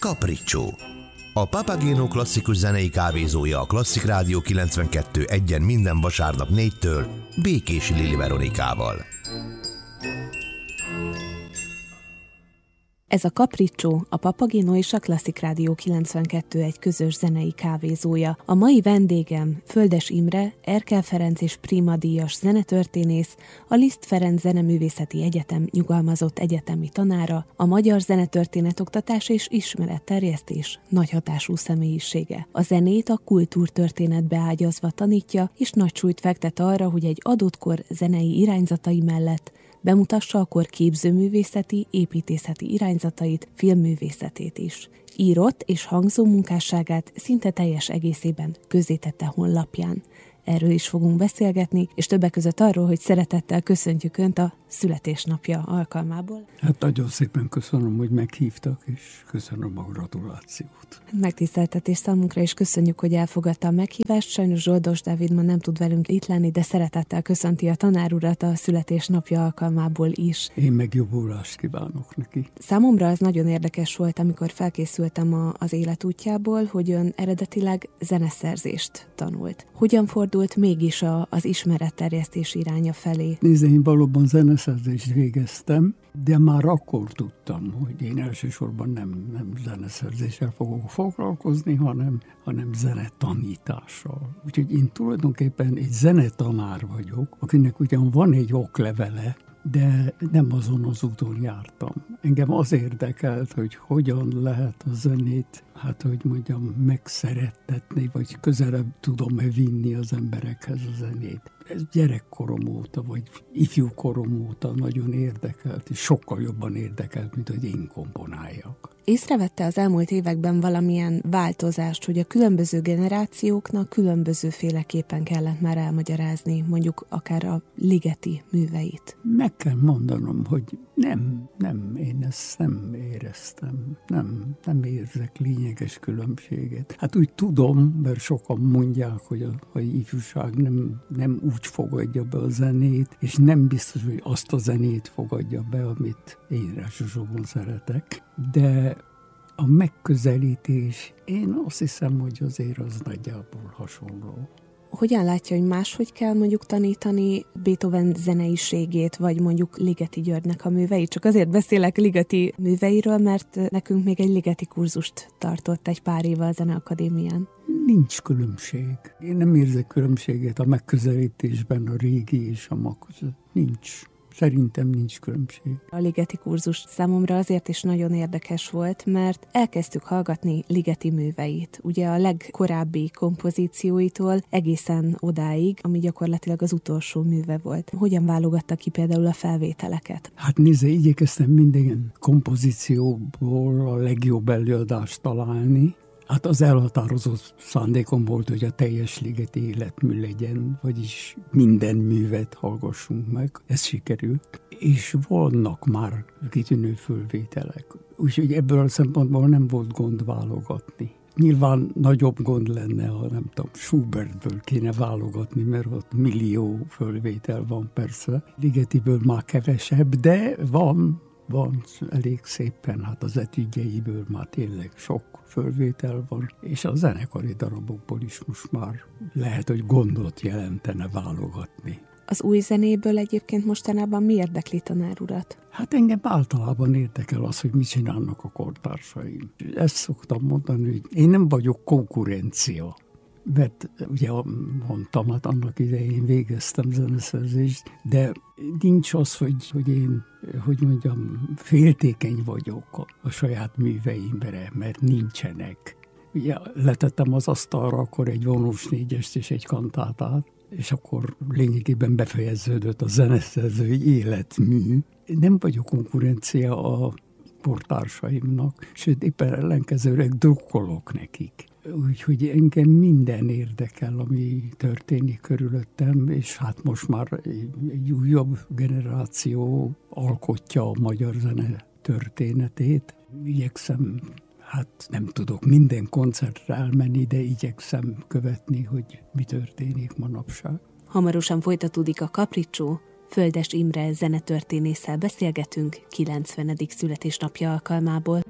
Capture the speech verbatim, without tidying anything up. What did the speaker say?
Capriccio. A Papageno klasszikus zenei kávézója a Klasszik Rádió kilencvenkettő egyen minden vasárnap négytől Békési Lili Veronikával. Ez a Capriccio, a Papageno és a Klasszik Rádió kilencvenkettő egy közös zenei kávézója. A mai vendégem Földes Imre, Erkel Ferenc és Prima díjas zenetörténész, a Liszt Ferenc Zeneművészeti Egyetem nyugalmazott egyetemi tanára, a magyar zenetörténetoktatás és ismeretterjesztés nagy hatású személyisége. A zenét a kultúrtörténetbe ágyazva tanítja, és nagy súlyt fektet arra, hogy egy adott kor zenei irányzatai mellett bemutassa a kor képzőművészeti, építészeti irányzatait, filmművészetét is. Írott és hangzó munkásságát szinte teljes egészében közzétette honlapján. Erről is fogunk beszélgetni, és többek között arról, hogy szeretettel köszöntjük Önt a születésnapja alkalmából. Hát nagyon szépen köszönöm, hogy meghívtak, és köszönöm a gratulációt. Megtiszteltetés számunkra, és köszönjük, hogy elfogadta a meghívást. Sajnos Zsoldos Dávid ma nem tud velünk itt lenni, de szeretettel köszönti a tanár urat a születésnapja alkalmából is. Én meg jobbulást kívánok neki. Számomra az nagyon érdekes volt, amikor felkészültem a, az életútjából, hogy ön eredetileg zeneszerzést tanult. Hogyan fordult mégis a, az ismeretterjesztés iránya felé? Nézd, én valóban zeneszerzést végeztem, de már akkor tudtam, hogy én elsősorban nem, nem zeneszerzéssel fogok foglalkozni, hanem, hanem zenetanítással. Úgyhogy én tulajdonképpen egy zenetanár vagyok, akinek ugyan van egy oklevele, de nem azon az úton jártam. Engem az érdekelt, hogy hogyan lehet a zenét, hát hogy mondjam, megszerettetni, vagy közelebb tudom-e vinni az emberekhez a zenét. Ez gyerekkorom óta, vagy ifjúkorom óta nagyon érdekelt, és sokkal jobban érdekelt, mint hogy én komponáljak. Észrevette az elmúlt években valamilyen változást, hogy a különböző generációknak különbözőféleképpen kellett már elmagyarázni, mondjuk akár a Ligeti műveit? Meg kell mondanom, hogy nem, nem, én ezt nem éreztem, nem, nem érzek lényeges különbséget. Hát úgy tudom, mert sokan mondják, hogy a, a ifjúság nem, nem úgy fogadja be a zenét, és nem biztos, hogy azt a zenét fogadja be, amit én elsősorban szeretek, de a megközelítés, én azt hiszem, hogy azért az nagyjából hasonló. Hogyan látja, hogy máshogy kell mondjuk tanítani Beethoven zeneiségét, vagy mondjuk Ligeti Györgynek a műveit? Csak azért beszélek Ligeti műveiről, mert nekünk még egy Ligeti kurzust tartott egy pár éve a Zeneakadémián. Nincs különbség. Én nem érzek különbséget a megközelítésben, a régi és a ma között. Nincs. Szerintem nincs különbség. A Ligeti kurzus számomra azért is nagyon érdekes volt, mert elkezdtük hallgatni Ligeti műveit. Ugye a legkorábbi kompozícióitól egészen odáig, ami gyakorlatilag az utolsó műve volt. Hogyan válogatta ki például a felvételeket? Hát nézze, igyekeztem minden kompozícióból a legjobb előadást találni. Hát az elhatározott szándékom volt, hogy a teljes Ligeti életmű legyen, vagyis minden művet hallgassunk meg. Ez sikerült. És vannak már kitűnő fölvételek. Úgyhogy ebből a szempontból nem volt gond válogatni. Nyilván nagyobb gond lenne, ha nem tudom, Schubertből kéne válogatni, mert ott millió fölvétel van persze. Ligetiből már kevesebb, de van. Van elég szépen, hát az etüdjeiből már tényleg sok fölvétel van, és a zenekari darabokból is most már lehet, hogy gondot jelentene válogatni. Az új zenéből egyébként mostanában mi érdekli tanár urat? Hát engem általában érdekel az, hogy mit csinálnak a kortársaim. Ezt szoktam mondani, hogy én nem vagyok konkurencia. Mert ugye mondtam, hát annak idején végeztem zeneszerzést, de nincs az, hogy, hogy én, hogy mondjam, féltékeny vagyok a, a saját műveimre, mert nincsenek. Ugye letettem az asztalra akkor egy vonós négyest és egy kantátát, és akkor lényegében befejeződött a zeneszerzői életmű. Nem vagyok konkurencia a kortársaimnak, sőt éppen ellenkezőleg drukkolok nekik. Úgyhogy engem minden érdekel, ami történik körülöttem, és hát most már egy, egy újabb generáció alkotja a magyar zene történetét. Igyekszem, hát nem tudok minden koncertre elmenni, de igyekszem követni, hogy mi történik manapság. Hamarosan folytatódik a Capriccio. Földes Imre zenetörténésszel beszélgetünk kilencvenedik születésnapja alkalmából.